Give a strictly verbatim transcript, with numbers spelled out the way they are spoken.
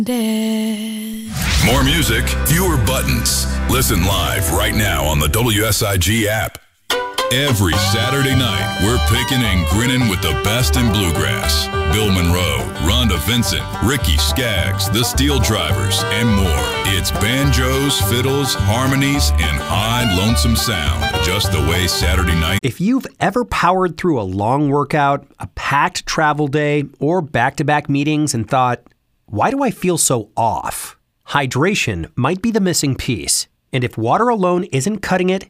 More music, fewer buttons. Listen live right now on the W S I G app. Every Saturday night, we're picking and grinning with the best in bluegrass. Bill Monroe, Rhonda Vincent, Ricky Skaggs, the Steel Drivers, and more. It's banjos, fiddles, harmonies, and high lonesome sound. Just the way Saturday night. If you've ever powered through a long workout, a packed travel day, or back-to-back meetings and thought, why do I feel so off? Hydration might be the missing piece. And if water alone isn't cutting it,